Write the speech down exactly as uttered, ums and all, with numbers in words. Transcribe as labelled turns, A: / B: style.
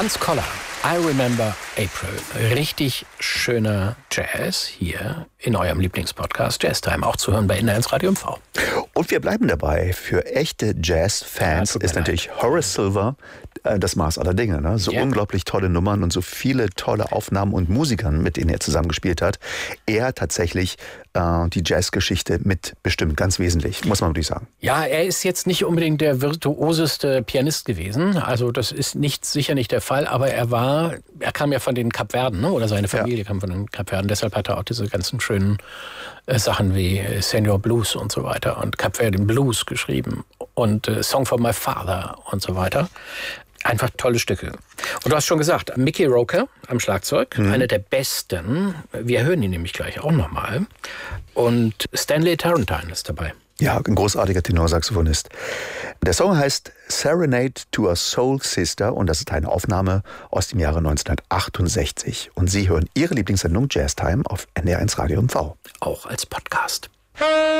A: Hans Koller, I Remember April. Richtig schöner Jazz hier in eurem Lieblingspodcast Jazz Time. Auch zu hören bei N R eins Radio M V.
B: Und wir bleiben dabei. Für echte Jazz-Fans
A: ja,
B: ist natürlich leid. Horace Silver äh, das Maß aller Dinge. Ne? So yeah. unglaublich tolle Nummern und so viele tolle Aufnahmen und Musikern, mit denen er zusammengespielt hat. Er hat tatsächlich äh, die Jazzgeschichte mitbestimmt, ganz wesentlich, muss man wirklich sagen.
A: Ja, er ist jetzt nicht unbedingt der virtuoseste Pianist gewesen. Also das ist nicht, sicher nicht der Fall. Aber er war, er kam ja von den Kapverden, ne? Oder seine Familie ja. kam von den Kapverden. Deshalb hat er auch diese ganzen schönen äh, Sachen wie äh, Senior Blues und so weiter und Kapverden Blues geschrieben und äh, Song for My Father und so weiter. Einfach tolle Stücke. Und du hast schon gesagt, Mickey Roker am Schlagzeug, mhm. einer der besten. Wir hören ihn nämlich gleich auch nochmal. Und Stanley Tarantine ist dabei.
B: Ja, ein großartiger Tenorsaxophonist. Der Song heißt Serenade to a Soul Sister und das ist eine Aufnahme aus dem Jahre neunzehnhundertachtundsechzig. Und Sie hören Ihre Lieblingssendung Jazz Time auf N R eins Radio M V.
A: Auch als Podcast.